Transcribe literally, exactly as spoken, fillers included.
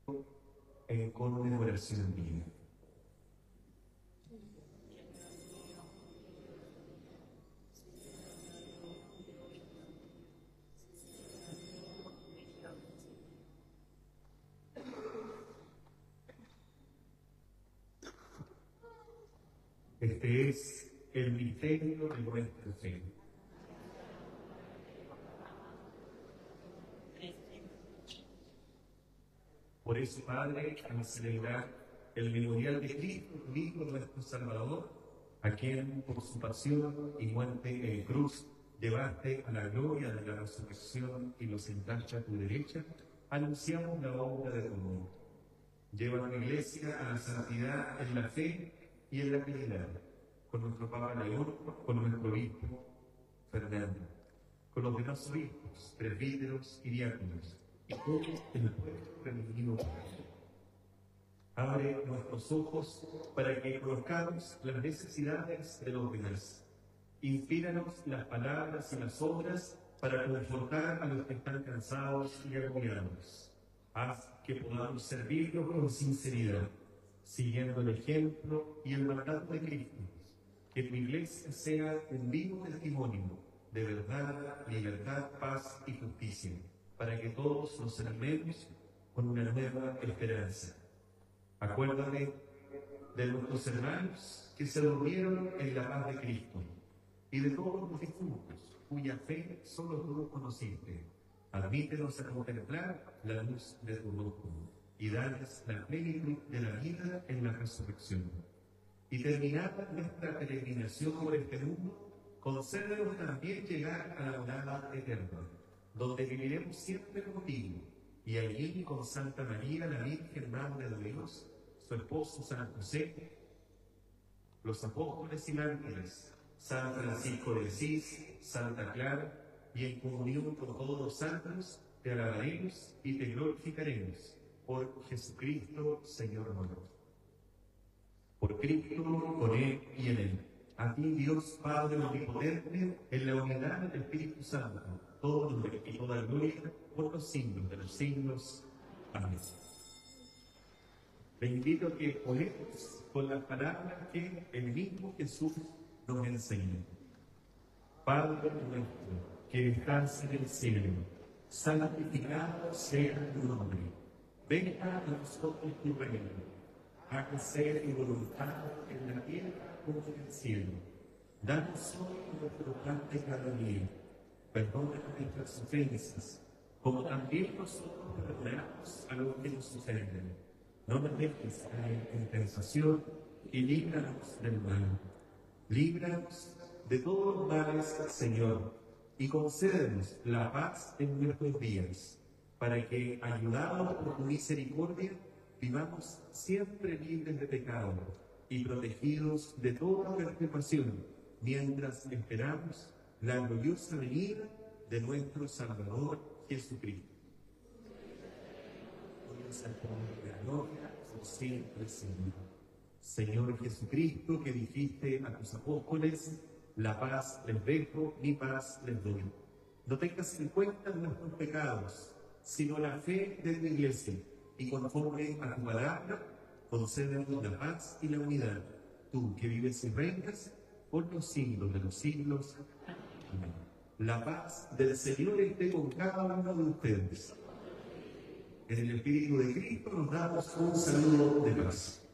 en conmemoración mía. Este es el misterio de nuestra fe. Por eso, Padre, al celebrar el memorial de Cristo, Hijo nuestro Salvador, a quien por su pasión y muerte en cruz llevaste a la gloria de la resurrección y los sentaste a tu derecha, anunciamos la obra de tu amor. Lleva a la Iglesia a la santidad en la fe y en la caridad, con nuestro Papa León, con nuestro obispo Fernando, con los demás obispos, presbíteros y diáconos, y todos en el pueblo femenino. Abre nuestros ojos para que conozcamos las necesidades de los demás. Inspíranos las palabras y las obras para confortar a los que están cansados y agobiados. Haz que podamos servirlos con sinceridad, siguiendo el ejemplo y el mandato de Cristo. Que tu Iglesia sea un vivo testimonio de verdad, libertad, paz y justicia, para que todos nos animemos con una nueva esperanza. Acuérdate de nuestros hermanos que se durmieron en la paz de Cristo y de todos los difuntos cuya fe solo tú conociste. Admítenos a contemplar la luz de tu rostro y darles la plenitud de la vida en la resurrección. Y terminada nuestra peregrinación por este mundo, concédenos también llegar a la morada eterna, donde viviremos siempre contigo, y allí con Santa María, la Virgen Madre de Dios, su esposo San José, los apóstoles y ángeles, San Francisco de Asís, Santa Clara, y en comunión con todos los santos, te alabaremos y te glorificaremos por Jesucristo, Señor nuestro. Por Cristo, con Él y en Él. A ti, Dios Padre omnipotente, en la unidad del Espíritu Santo, todo honor y toda gloria por los siglos de los siglos. Amén. Le invito a que oremos con las palabras que el mismo Jesús nos enseña. Padre nuestro, que estás en el cielo, santificado sea tu nombre. Venga a nosotros tu reino. Hágase tu voluntad en la tierra como en el cielo. Danos hoy nuestro pan de cada día. Perdona nuestras ofensas, como también nosotros perdonamos a los que nos ofenden. No nos dejes caer en tentación y líbranos del mal. Líbranos de todos los males, Señor, y concédenos la paz en nuestros días, para que, ayudados por tu misericordia, vivamos siempre libres de pecado y protegidos de toda perturbación, mientras esperamos la gloriosa venida de nuestro Salvador Jesucristo. Dios al de la gloria, por siempre, Señor. Señor Jesucristo, que dijiste a tus apóstoles, la paz les dejo, mi paz les doy. No tengas en cuenta nuestros pecados, sino la fe de tu Iglesia, y conforme a tu palabra, concédenos la paz y la unidad, tú que vives y reinas por los siglos de los siglos. Amén. La paz del Señor esté con cada uno de ustedes. En el Espíritu de Cristo nos damos un saludo de paz.